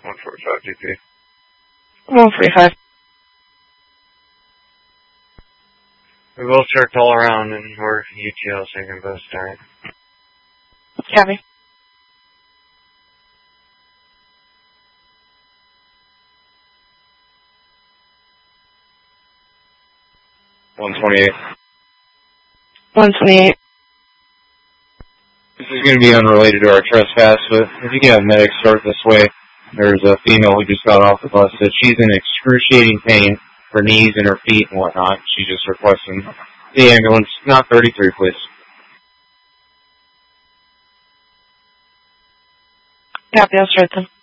145 GP. 145. We both checked all around and we're UTL, so you can both start. Copy. $128. 128. This is going to be unrelated to our trespass, but if you can have medics start this way, there's a female who just got off the bus that she's in excruciating pain, her knees and her feet and whatnot. She's just requesting the ambulance, not 33, please. Copy, I'll start them.